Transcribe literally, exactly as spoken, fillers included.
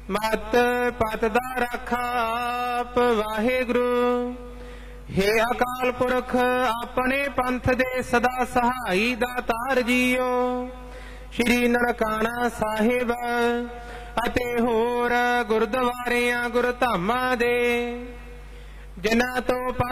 ਮਤ ਪਤ ਦਾ ਰਾਖਾ ਆਪ ਵਾਹਿਗੁਰੂ। हे ਅਕਾਲ ਪੁਰਖ ਆਪਣੇ ਪੰਥ ਦੇ ਸਦਾ ਸਹਾਈ ਦਾਤਾਰ ਜੀਓ। ਸ਼੍ਰੀ ਨਨਕਾਣਾ ਸਾਹਿਬ ਅਤੇ ਹੋਰ ਗੁਰਦੁਆਰਿਆਂ ਗੁਰਧਾਮਾਂ ਦੇ ਜਿਨ੍ਹਾਂ ਤੋਂ